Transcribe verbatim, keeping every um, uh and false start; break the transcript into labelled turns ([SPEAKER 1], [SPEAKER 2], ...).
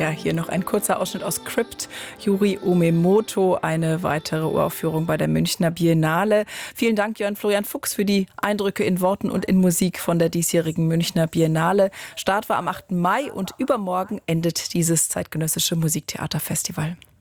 [SPEAKER 1] Ja, hier noch ein kurzer Ausschnitt aus Crypt, Yuri Umemoto, eine weitere Uraufführung bei der Münchner Biennale. Vielen Dank, Jörn Florian Fuchs, für die Eindrücke in Worten und in Musik von der diesjährigen Münchner Biennale. Start war am achten Mai und übermorgen endet dieses zeitgenössische Musiktheaterfestival.